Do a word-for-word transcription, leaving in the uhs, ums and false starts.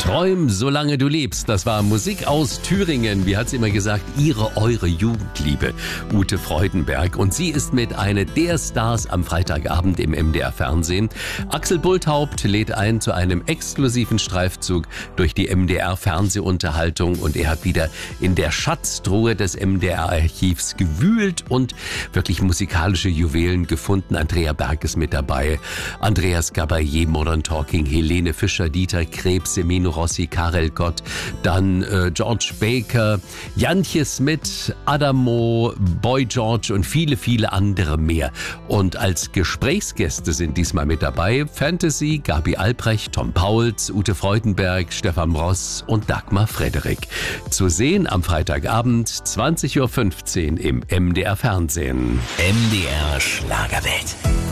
Träum, solange du lebst. Das war Musik aus Thüringen. Wie hat sie immer gesagt? Ihre, eure Jugendliebe. Ute Freudenberg. Und sie ist mit einer der Stars am Freitagabend im M D R-Fernsehen. Axel Bulthaupt lädt ein zu einem exklusiven Streifzug durch die M D R-Fernsehunterhaltung. Und er hat wieder in der Schatztruhe des M D R-Archivs gewühlt und wirklich musikalische Juwelen gefunden. Andrea Berg ist mit dabei. Andreas Gabayé, Modern Talking, Helene Fischer, Dieter Krebs, Semino Rossi, Karel Gott, dann äh, George Baker, Jantje Smith, Adamo, Boy George und viele, viele andere mehr. Und als Gesprächsgäste sind diesmal mit dabei Fantasy, Gabi Albrecht, Tom Pauls, Ute Freudenberg, Stefan Ross und Dagmar Frederik. Zu sehen am Freitagabend zwanzig Uhr fünfzehn im M D R Fernsehen. M D R Schlagerwelt.